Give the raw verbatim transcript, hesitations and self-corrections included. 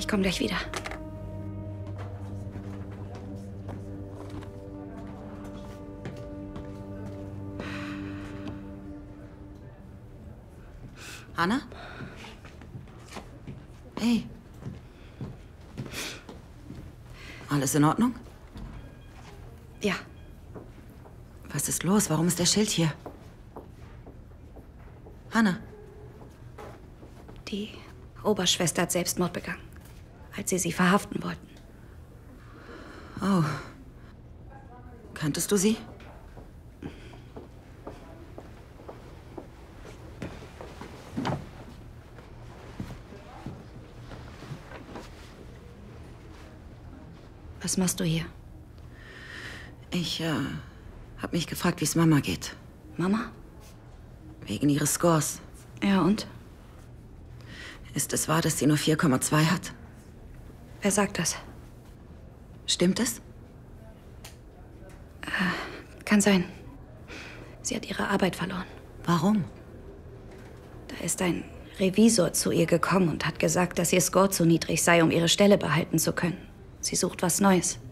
Ich komme gleich wieder. Anna? Hey. Alles in Ordnung? Ja. Was ist los? Warum ist der Schild hier? Hannah? Die Oberschwester hat Selbstmord begangen, als sie sie verhaften wollten. Oh. Kanntest du sie? Was machst du hier? Ich, äh, hab mich gefragt, wie es Mama geht. Mama? Wegen ihres Scores. Ja, und? Ist es wahr, dass sie nur vier Komma zwei hat? Wer sagt das? Stimmt es? Äh, kann sein. Sie hat ihre Arbeit verloren. Warum? Da ist ein Revisor zu ihr gekommen und hat gesagt, dass ihr Score zu niedrig sei, um ihre Stelle behalten zu können. Sie sucht was Neues.